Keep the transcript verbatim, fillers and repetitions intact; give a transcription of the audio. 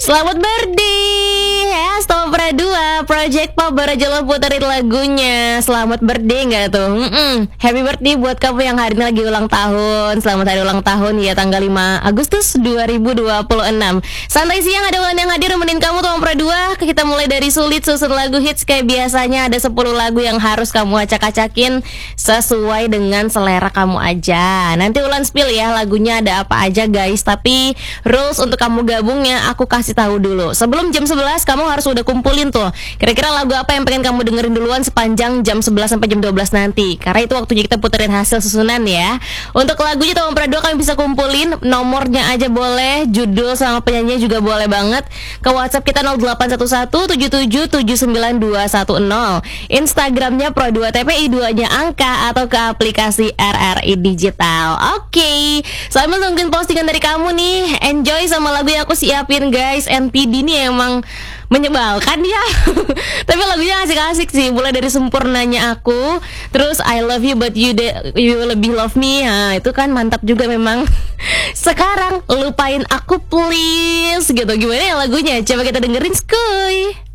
Selamat birthday ya, Stoma Pradua Project Pop baru aja lo puterin lagunya. Selamat birthday gak tuh? Mm-mm. Happy birthday buat kamu yang hari ini lagi ulang tahun. Selamat hari ulang tahun ya, tanggal lima Agustus dua ribu dua puluh enam. Santai siang, ada Wulan yang hadir nemenin kamu Stoma Pradua. Kita mulai dari sulit susun lagu hits. Kayak biasanya ada sepuluh lagu yang harus kamu acak-acakin sesuai dengan selera kamu aja. Nanti Wulan spill ya lagunya ada apa aja guys. Tapi rules untuk kamu gabungnya aku kasih tahu dulu. Sebelum jam sebelas kamu harus udah kumpulin tuh kira-kira lagu apa yang pengen kamu dengerin duluan sepanjang jam sebelas sampai jam dua belas nanti. Karena itu waktunya kita puterin hasil susunan ya. Untuk lagunya Stoma Pradua kami bisa kumpulin nomornya aja boleh, judul sama penyanyinya juga boleh banget. Ke WhatsApp kita nol delapan satu satu tujuh tujuh tujuh sembilan dua satu nol. Instagramnya Pro dua T P I, dua-nya angka, atau ke aplikasi R R I Digital. Oke, okay. Sambil nungguin postingan dari kamu nih, enjoy sama lagu yang aku siapin guys. N P D ini emang menyebalkan ya. Tapi lagunya asik-asik sih. Mulai dari Sempurnanya Aku, terus I Love You But You de- You Lebih Love Me. Nah, itu kan mantap juga memang. Sekarang Lupain Aku Please gitu. Gimana ya lagunya? Coba kita dengerin skuy.